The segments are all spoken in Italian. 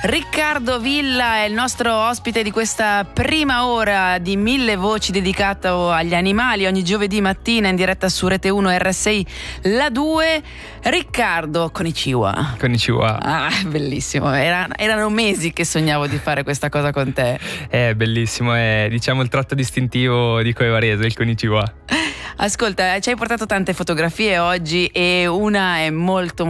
Riccardo Villa è il nostro ospite di questa prima ora di 1000 voci dedicato agli animali, ogni giovedì mattina in diretta su Rete 1 RSI La 2. Riccardo, konnichiwa. Konnichiwa. Ah, bellissimo, erano mesi che sognavo di fare questa cosa con te. È bellissimo, è diciamo il tratto distintivo di Coevarese, il konnichiwa. Ascolta, ci hai portato tante fotografie oggi e una è molto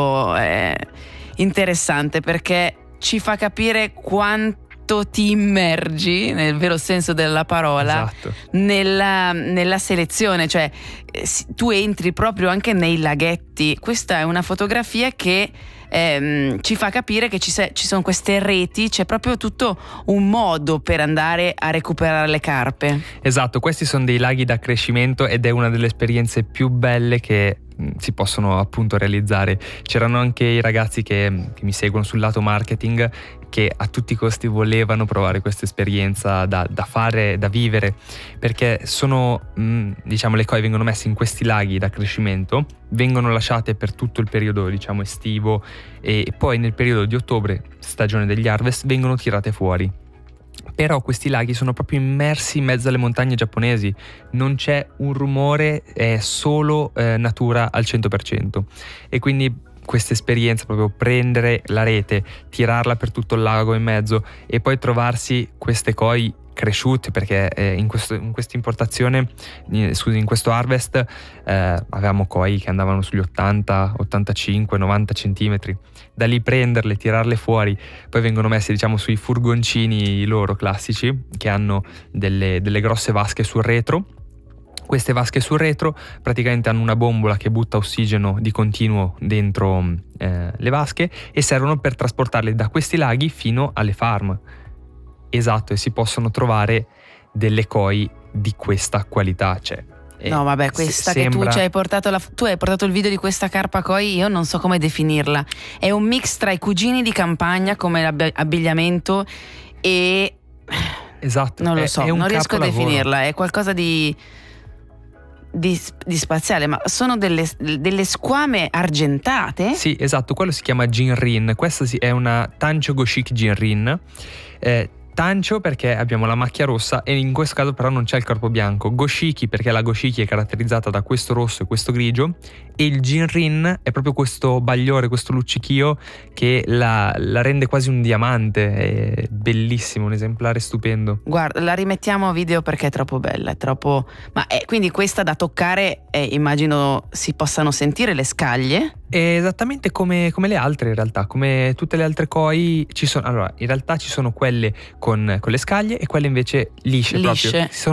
interessante perché ci fa capire quanto ti immergi, nel vero senso della parola, esatto, nella selezione, cioè tu entri proprio anche nei laghetti. Questa è una fotografia che ci fa capire che ci sono queste reti, c'è proprio tutto un modo per andare a recuperare le carpe. Esatto, questi sono dei laghi da crescimento ed è una delle esperienze più belle che si possono appunto realizzare. C'erano anche i ragazzi che mi seguono sul lato marketing che a tutti i costi volevano provare questa esperienza da fare, da vivere, perché sono diciamo le koi vengono messe in questi laghi da crescimento, vengono lasciate per tutto il periodo diciamo estivo e poi nel periodo di ottobre, stagione degli harvest, vengono tirate fuori. Però questi laghi sono proprio immersi in mezzo alle montagne giapponesi, non c'è un rumore, è solo natura al 100%. E quindi questa esperienza, proprio prendere la rete, tirarla per tutto il lago in mezzo e poi trovarsi queste koi cresciute, perché in questa importazione, in questo harvest avevamo koi che andavano sugli 80, 85, 90 centimetri. Da lì prenderle, tirarle fuori, poi vengono messe diciamo sui furgoncini loro classici che hanno delle grosse vasche sul retro. Queste vasche sul retro praticamente hanno una bombola che butta ossigeno di continuo dentro le vasche e servono per trasportarle da questi laghi fino alle farm. Esatto, e si possono trovare delle koi di questa qualità, cioè. No, vabbè, questa che tu ci hai portato, tu hai portato il video di questa carpa koi, io non so come definirla. È un mix tra i cugini di campagna come abbigliamento e esatto, non lo so, non riesco a definirla, è qualcosa di spaziale, ma sono delle squame argentate? Sì, esatto, quello si chiama Jinrin. Questa è una Tancho Goshiki Jinrin. Tancho perché abbiamo la macchia rossa e in questo caso però non c'è il corpo bianco. Goshiki perché la Goshiki è caratterizzata da questo rosso e questo grigio, e il Jinrin è proprio questo bagliore, questo luccichio che la rende quasi un diamante. È bellissimo, un esemplare stupendo. Guarda, la rimettiamo a video perché è troppo bella, è troppo. Ma quindi questa da toccare, immagino si possano sentire le scaglie? È esattamente come le altre, in realtà, come tutte le altre koi ci sono. Allora, in realtà ci sono quelle con le scaglie e quelle invece lisce. Proprio.